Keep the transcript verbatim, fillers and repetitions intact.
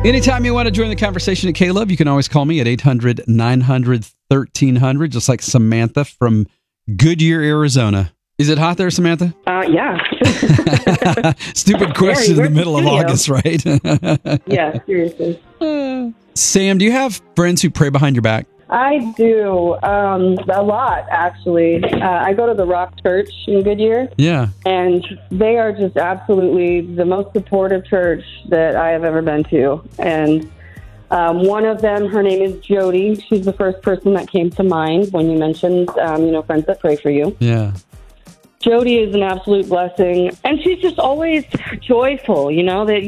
Anytime you want to join the conversation at K-Love, you can always call me at eight hundred, nine hundred, thirteen hundred, just like Samantha from Goodyear, Arizona. Is it hot there, Samantha? Uh, yeah. Stupid question in the middle of August, right? Yeah, seriously. Uh, Sam, do you have friends who pray behind your back? I do. Um, a lot, actually. Uh, I go to the Rock Church in Goodyear. Yeah. And they are just absolutely the most supportive church that I have ever been to. And um, one of them, her name is Jody. She's the first person that came to mind when you mentioned, um, you know, friends that pray for you. Yeah. Jody is an absolute blessing. And she's just always joyful, you know, that